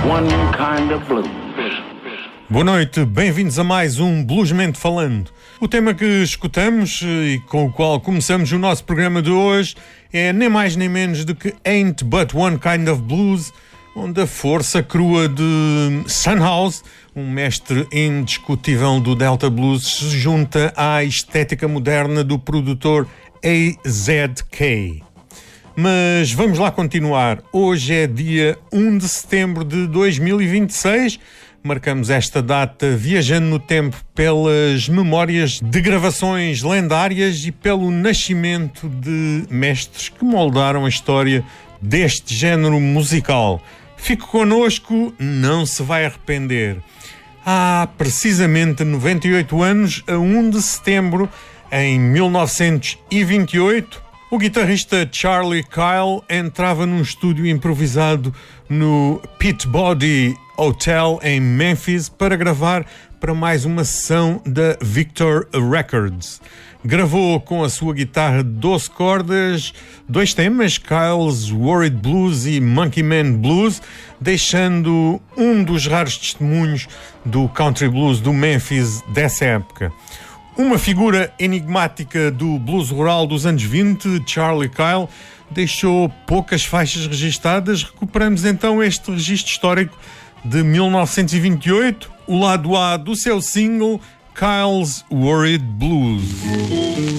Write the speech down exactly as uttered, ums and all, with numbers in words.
one kind of blues. Boa noite, bem-vindos a mais um Bluesmente Falando. O tema que escutamos e com o qual começamos o nosso programa de hoje é nem mais nem menos do que Ain't But One Kind of Blues, onde a força crua de Son House, um mestre indiscutível do Delta Blues, se junta à estética moderna do produtor A Z K. Mas vamos lá continuar. Hoje é dia um de setembro de dois mil e vinte e seis. Marcamos esta data viajando no tempo pelas memórias de gravações lendárias e pelo nascimento de mestres que moldaram a história deste género musical. Fique connosco, não se vai arrepender. Há precisamente noventa e oito anos, a um de setembro, em mil novecentos e vinte e oito, o guitarrista Charlie Kyle entrava num estúdio improvisado no Peabody Hotel em Memphis para gravar para mais uma sessão da Victor Records. Gravou com a sua guitarra de doze cordas dois temas, Kyle's Worried Blues e Monkey Man Blues, deixando um dos raros testemunhos do country blues do Memphis dessa época. Uma figura enigmática do blues rural dos anos vinte, Charlie Kyle deixou poucas faixas registadas. Recuperamos então este registro histórico de mil novecentos e vinte e oito, o lado A do seu single Kyle's Worried Blues.